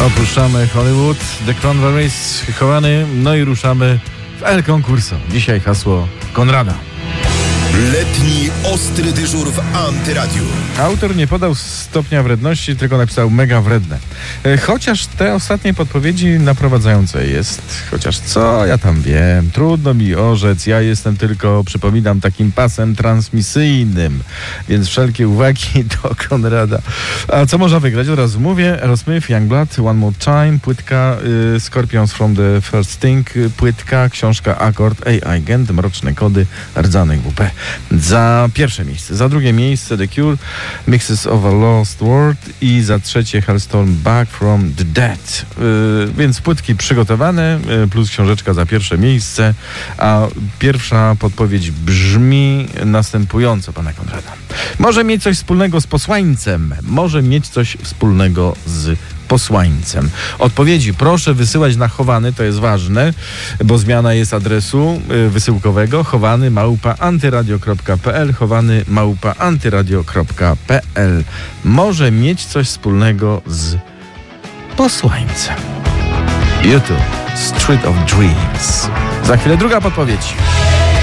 Opuszczamy Hollywood, The Cranberries, Chowany, no i ruszamy w El Concurso. Dzisiaj hasło Konrada. Letni ostry dyżur w Antyradiu. Autor nie podał stopnia wredności, tylko napisał mega wredne. Chociaż te ostatnie podpowiedzi naprowadzające jest. Chociaż co ja tam wiem, trudno mi orzec. Ja jestem tylko, przypominam, takim pasem transmisyjnym. Więc wszelkie uwagi do Konrada. A co można wygrać? Od razu mówię. Aerosmith, Youngblood, One More Time, płytka Scorpions from the First Thing, płytka, książka Akord, AI Gent, Mroczne Kody, Rdzanek WP. Za pierwsze miejsce. Za drugie miejsce The Cure, Mixes of a Lost World i za trzecie Hellstorm Back from the Dead. Więc płytki przygotowane, plus książeczka za pierwsze miejsce, a pierwsza podpowiedź brzmi następująco, pana Konrada. Może mieć coś wspólnego z posłańcem. Może mieć coś wspólnego z posłańcem. Odpowiedzi proszę wysyłać na Chowany, to jest ważne, bo zmiana jest adresu wysyłkowego chowany@antyradio.pl chowany@antyradio.pl. Może mieć coś wspólnego z posłańcem. YouTube, Street of Dreams. Za chwilę druga podpowiedź.